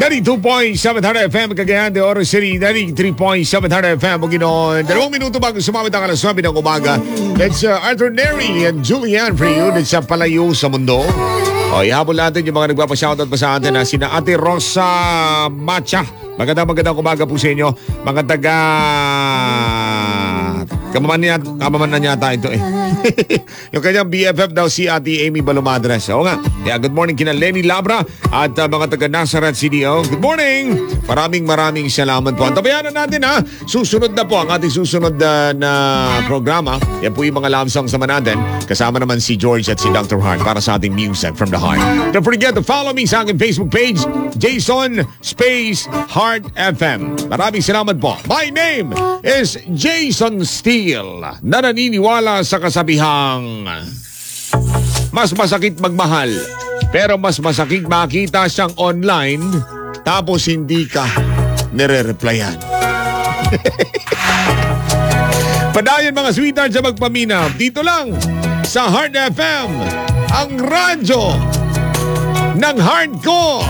92.700 FM Cagayan de Oro City, 93.700 FM Bukidnon. 2 minuto bago sumamit ang alas 9 ng umaga. It's Arthur Neri and Julian for you. It's sa Palayo sa Mundo. O, ihabol natin yung mga nagpapashoutout pa sa atin na sina Ate Rosa Macha. Magandang umaga po sa inyo. Mga taga... Kamaman na yata ito eh. Yung kanyang BFF daw si Ate Amy Balomadres. Oo nga. Yeah, good morning kina Lenny Labra at mga taga Nazareth CDO. Good morning! Maraming salamat po. Antabayanan natin ha. Susunod na po ang ating susunod na programa. Yan po yung mga love songs naman natin. Kasama naman si George at si Dr. Hart para sa ating music from the heart. Don't forget to follow me sa aking Facebook page, Jason Space Heart FM. Maraming salamat po. My name is Jason Steele na naniniwala sa kasabihang mas masakit magmahal pero mas masakit makita siyang online tapos hindi ka nire-replyan. Padayon mga sweetheart sa magpaminaw dito lang sa Heart FM, ang radyo ng hardcore.